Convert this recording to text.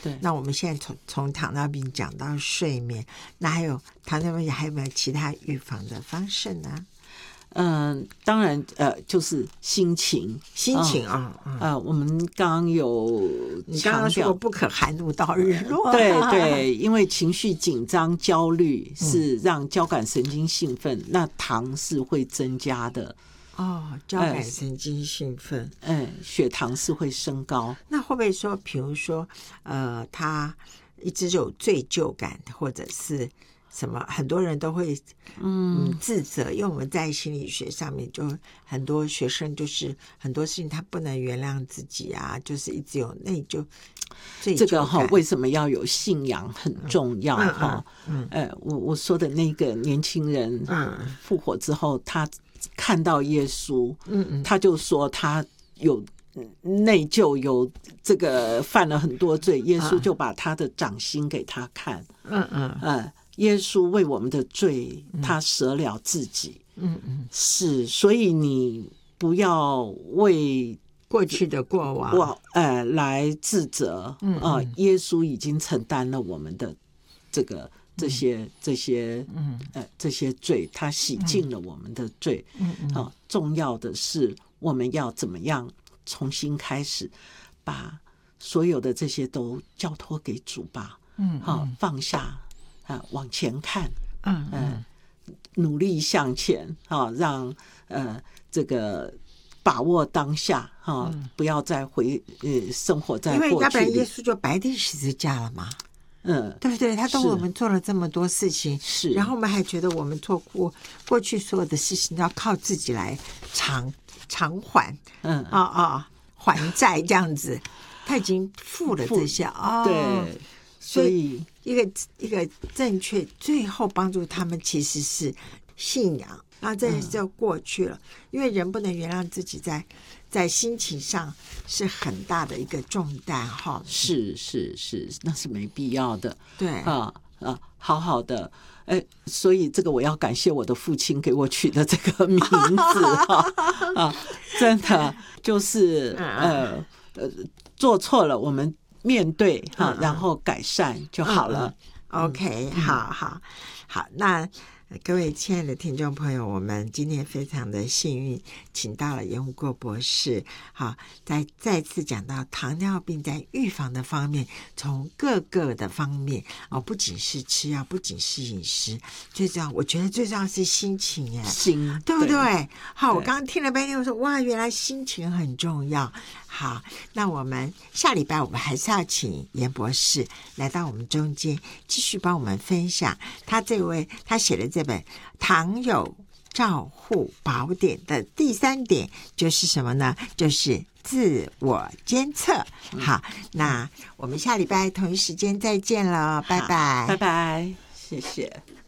对。 那我们现在从糖尿病讲到睡眠，那还有糖尿病还有没有其他预防的方式呢？ 当然，就是心情我们刚刚你刚刚说不可含怒到日落， 对，因为情绪紧张、焦虑是让交感神经兴奋，那糖是会增加的。 交感神经兴奋， 血糖是会升高。 那会不会说，比如说，他一直有罪疚感，或者是什么？很多人都会自责，因为我们在心理学上面，就很多学生就是很多事情他不能原谅自己啊，就是一直有内疚。 这个为什么要有信仰很重要我说的那个年轻人复活之后，他看到耶稣，他就说他有内疚，有这个犯了很多罪，耶稣就把他的掌心给他看，耶稣为我们的罪，他舍了自己，是，所以你不要为过去的过往来自责，耶稣已经承担了我们的这些罪，他洗净了我们的罪。重要的是我们要怎么样重新开始，把所有的这些都交托给主吧。放下往前看，努力向前，让这个把握当下，不要再生活在过去里， 因为要不然耶稣就白钉十字架了嘛。对不对？他为我们做了这么多事情， 是， 然后我们还觉得我们做过去所有的事情要靠自己来偿还，还债这样子，他已经付了这些对，所以一个正确，最后帮助他们其实是信仰，然后这就过去了，因为人不能原谅自己在心情上是很大的一个重担哈。 是，那是没必要的。 对好好的，所以这个我要感谢我的父亲给我取的这个名字真的就是做错了我们面对然后改善就好了。 OK， 好，那各位亲爱的听众朋友，我们今天非常的幸运，请到了严武国博士，再次讲到糖尿病在预防的方面，从各个的方面不仅是吃药，不仅是饮食，最重要，我觉得最重要是心情对不对？好，我刚刚听了半天，我说哇，原来心情很重要。好，那我们下礼拜我们还是要请严博士来到我们中间，继续帮我们分享他写的这本《糖友照护宝典》的第3点就是什么呢？就是自我监测。好，那我们下礼拜同一时间再见了，拜拜， 拜拜，谢谢。